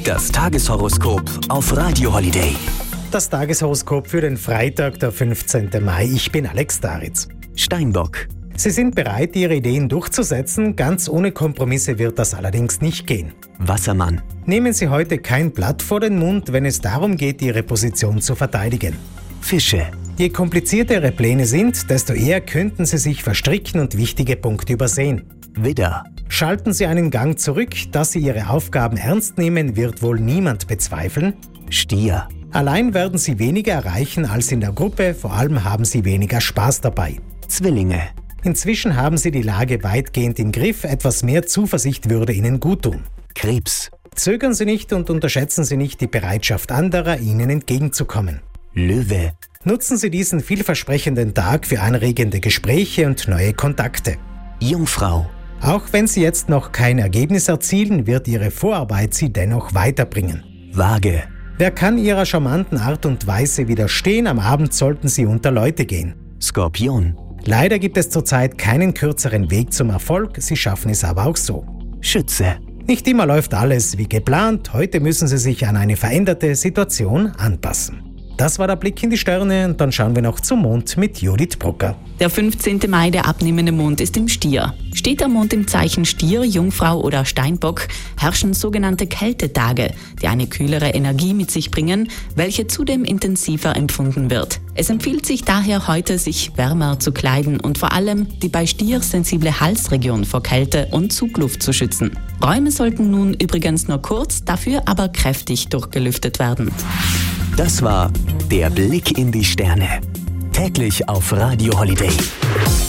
Das Tageshoroskop auf Radio Holiday. Das Tageshoroskop für den Freitag, der 15. Mai. Ich bin Alex Daritz. Steinbock. Sie sind bereit, Ihre Ideen durchzusetzen. Ganz ohne Kompromisse wird das allerdings nicht gehen. Wassermann. Nehmen Sie heute kein Blatt vor den Mund, wenn es darum geht, Ihre Position zu verteidigen. Fische. Je komplizierter Ihre Pläne sind, desto eher könnten Sie sich verstricken und wichtige Punkte übersehen. Widder. Schalten Sie einen Gang zurück, dass Sie Ihre Aufgaben ernst nehmen, wird wohl niemand bezweifeln. Stier. Allein werden Sie weniger erreichen als in der Gruppe, vor allem haben Sie weniger Spaß dabei. Zwillinge. Inzwischen haben Sie die Lage weitgehend im Griff, etwas mehr Zuversicht würde Ihnen guttun. Krebs. Zögern Sie nicht und unterschätzen Sie nicht die Bereitschaft anderer, Ihnen entgegenzukommen. Löwe. Nutzen Sie diesen vielversprechenden Tag für anregende Gespräche und neue Kontakte. Jungfrau. Auch wenn Sie jetzt noch kein Ergebnis erzielen, wird Ihre Vorarbeit Sie dennoch weiterbringen. Waage. Wer kann Ihrer charmanten Art und Weise widerstehen? Am Abend sollten Sie unter Leute gehen. Skorpion. Leider gibt es zurzeit keinen kürzeren Weg zum Erfolg, Sie schaffen es aber auch so. Schütze. Nicht immer läuft alles wie geplant, heute müssen Sie sich an eine veränderte Situation anpassen. Das war der Blick in die Sterne und dann schauen wir noch zum Mond mit Judith Brucker. Der 15. Mai, der abnehmende Mond, ist im Stier. Steht der Mond im Zeichen Stier, Jungfrau oder Steinbock, herrschen sogenannte Kältetage, die eine kühlere Energie mit sich bringen, welche zudem intensiver empfunden wird. Es empfiehlt sich daher heute, sich wärmer zu kleiden und vor allem die bei Stier sensible Halsregion vor Kälte und Zugluft zu schützen. Räume sollten nun übrigens nur kurz, dafür aber kräftig durchgelüftet werden. Das war der Blick in die Sterne. Täglich auf Radio Holiday.